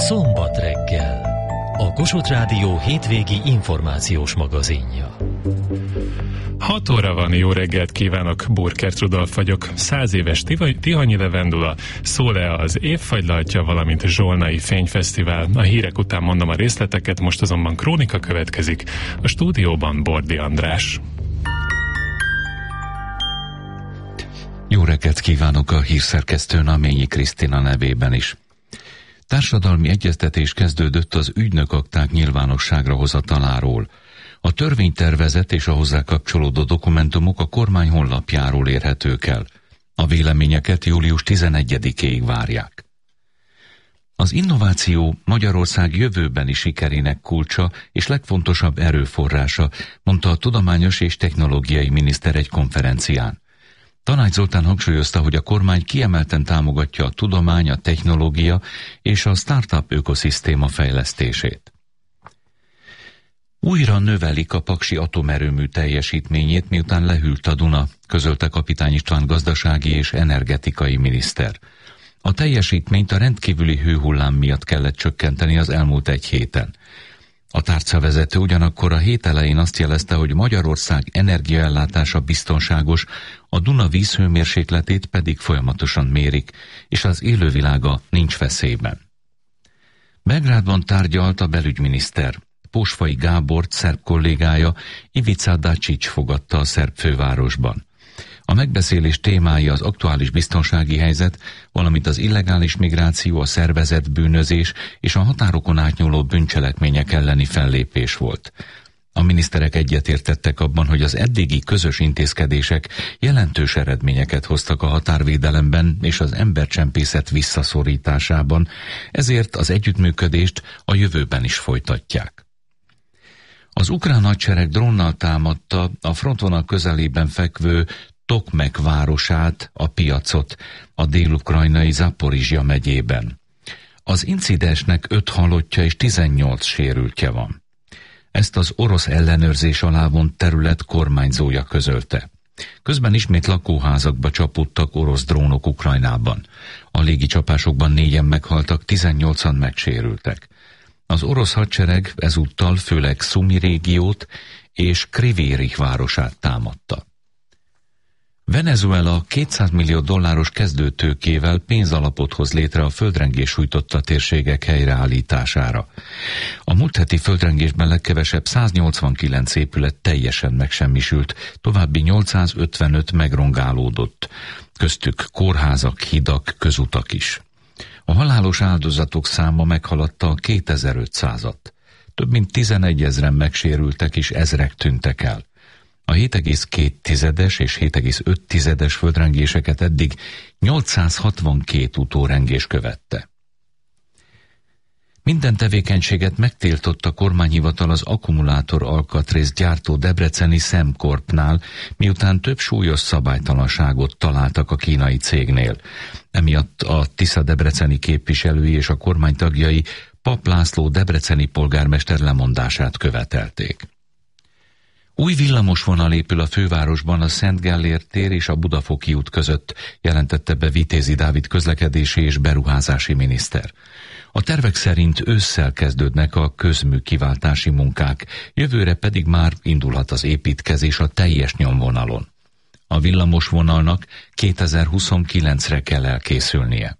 Szombat reggel. A Kossuth Rádió hétvégi információs magazinja. 6 óra van, jó reggelt kívánok, Burkert Rudolf vagyok. 100 éves Tihanyi Levendula, Szóle az évfagylaltja, valamint Zsolnai Fényfesztivál. A hírek után mondom a részleteket, most azonban krónika következik. A stúdióban Bordi András. Jó reggelt kívánok a hírszerkesztő Naményi Krisztina nevében is. Társadalmi egyeztetés kezdődött az ügynökakták nyilvánosságra hozataláról. A törvénytervezet és a hozzá kapcsolódó dokumentumok a kormány honlapjáról érhetők el. A véleményeket július 11-ig várják. Az innováció Magyarország jövőbeni sikerének kulcsa és legfontosabb erőforrása, mondta a tudományos és technológiai miniszter egy konferencián. Tanács Zoltán hangsúlyozta, hogy a kormány kiemelten támogatja a tudomány, a technológia és a startup ökoszisztéma fejlesztését. Újra növelik a paksi atomerőmű teljesítményét, miután lehűlt a Duna, közölte Kapitány István gazdasági és energetikai miniszter. A teljesítményt a rendkívüli hőhullám miatt kellett csökkenteni az elmúlt egy héten. A tárcavezető ugyanakkor a hét elején azt jelezte, hogy Magyarország energiaellátása biztonságos, a Duna vízhőmérsékletét pedig folyamatosan mérik, és az élővilága nincs veszélyben. Belgrádban tárgyalt a belügyminiszter. Pósfai Gábort szerb kollégája Ivica Dačić fogadta a szerb fővárosban. A megbeszélés témája az aktuális biztonsági helyzet, valamint az illegális migráció, a szervezett bűnözés és a határokon átnyúló bűncselekmények elleni fellépés volt. A miniszterek egyetértettek abban, hogy az eddigi közös intézkedések jelentős eredményeket hoztak a határvédelemben és az embercsempészet visszaszorításában, ezért az együttműködést a jövőben is folytatják. Az ukrán hadsereg drónnal támadta a frontvonal közelében fekvő Tokmek városát, a piacot, a dél-ukrajnai Zaporizsja megyében. Az incidensnek 5 halottja és 18 sérültje van. Ezt az orosz ellenőrzés alá vont terület kormányzója közölte. Közben ismét lakóházakba csapódtak orosz drónok Ukrajnában. A légicsapásokban 4-en meghaltak, 18-an megsérültek. Az orosz hadsereg ezúttal főleg Szumi régiót és Kryvyi Rih városát támadta. Venezuela $200 millió kezdőtőkével pénzalapot hoz létre a földrengés sújtotta térségek helyreállítására. A múlt heti földrengésben legkevesebb 189 épület teljesen megsemmisült, további 855 megrongálódott, köztük kórházak, hidak, közutak is. A halálos áldozatok száma meghaladta a 2500-at. Több mint 11 000-en megsérültek és ezrek tűntek el. A 7,2 és 7,5 földrengéseket eddig 862 utórengés követte. Minden tevékenységet megtiltott a kormányhivatal az akkumulátor alkatrészt gyártó debreceni Semcorpnál, miután több súlyos szabálytalanságot találtak a kínai cégnél. Emiatt a Tisza debreceni képviselői és a kormány tagjai Pap László debreceni polgármester lemondását követelték. Új villamosvonal épül a fővárosban a Szent Gellért tér és a Budafoki út között, jelentette be Vitézi Dávid közlekedési és beruházási miniszter. A tervek szerint ősszel kezdődnek a közmű-kiváltási munkák, jövőre pedig már indulhat az építkezés a teljes nyomvonalon. A villamosvonalnak 2029-re kell elkészülnie.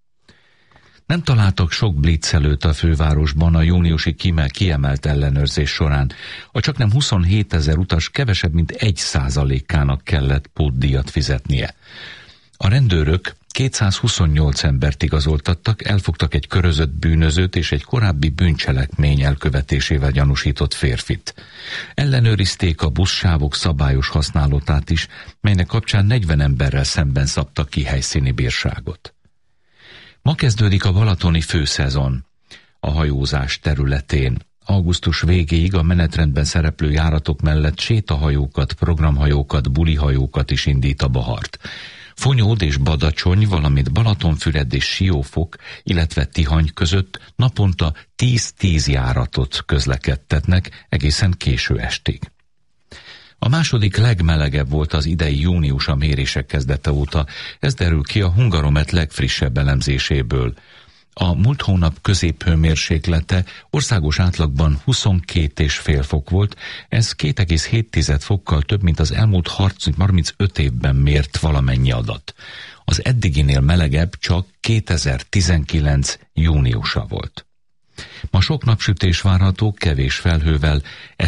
Nem találtak sok blitzelőt a fővárosban a júniusi kiemelt ellenőrzés során. A csaknem 27 000 utas kevesebb mint 1%-ának kellett pótdíjat fizetnie. A rendőrök 228 embert igazoltattak, elfogtak egy körözött bűnözőt és egy korábbi bűncselekmény elkövetésével gyanúsított férfit. Ellenőrizték a buszsávok szabályos használatát is, melynek kapcsán 40 emberrel szemben szabtak ki helyszíni bírságot. Ma kezdődik a balatoni főszezon a hajózás területén. Augusztus végéig a menetrendben szereplő járatok mellett sétahajókat, programhajókat, bulihajókat is indít a Bahart. Fonyód és Badacsony, valamint Balatonfüred és Siófok, illetve Tihany között naponta 10-10 járatot közlekedtetnek egészen késő estig. A második legmelegebb volt az idei június a mérések kezdete óta, ez derül ki a Hungaromet legfrissebb elemzéséből. A múlt hónap középhőmérséklete országos átlagban 22,5 fok volt, ez 2,7 fokkal több, mint az elmúlt 35 évben mért valamennyi adat. Az eddiginél melegebb csak 2019 júniusa volt. Ma sok napsütés várható, kevés felhővel,